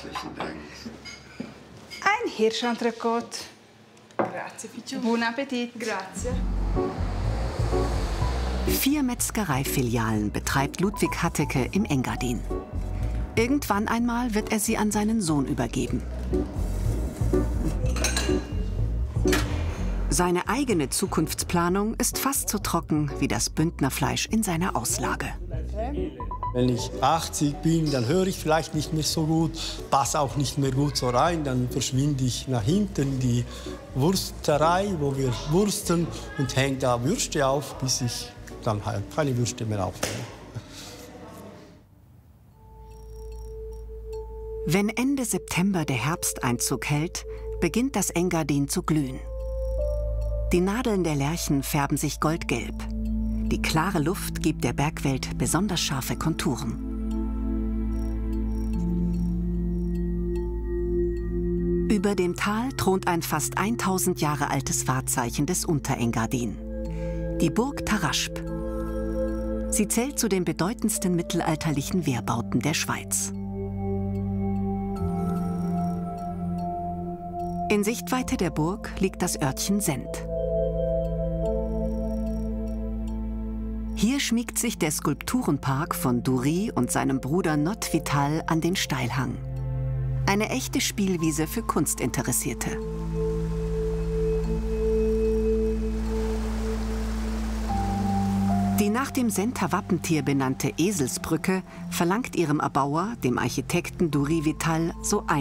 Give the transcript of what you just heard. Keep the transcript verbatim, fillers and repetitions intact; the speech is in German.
Herzlichen Dank. Ein Hirschentrecôte. Grazie, Ficciu. Buon Appetit. Grazie. Vier Metzgereifilialen betreibt Ludwig Hatteke im Engadin. Irgendwann einmal wird er sie an seinen Sohn übergeben. Seine eigene Zukunftsplanung ist fast so trocken wie das Bündnerfleisch in seiner Auslage. Wenn ich achtzig bin, dann höre ich vielleicht nicht mehr so gut, passe auch nicht mehr gut so rein. Dann verschwinde ich nach hinten in die Wursterei, wo wir wursten, und hänge da Würste auf, bis ich dann halt keine Würste mehr aufhänge. Wenn Ende September der Herbst Einzug hält, beginnt das Engadin zu glühen. Die Nadeln der Lärchen färben sich goldgelb. Die klare Luft gibt der Bergwelt besonders scharfe Konturen. Über dem Tal thront ein fast tausend Jahre altes Wahrzeichen des Unterengadin, die Burg Tarasp. Sie zählt zu den bedeutendsten mittelalterlichen Wehrbauten der Schweiz. In Sichtweite der Burg liegt das Örtchen Sent. Hier schmiegt sich der Skulpturenpark von Dury und seinem Bruder Not Vital an den Steilhang. Eine echte Spielwiese für Kunstinteressierte. Die nach dem Senter Wappentier benannte Eselsbrücke verlangt ihrem Erbauer, dem Architekten Dury Vital, so ein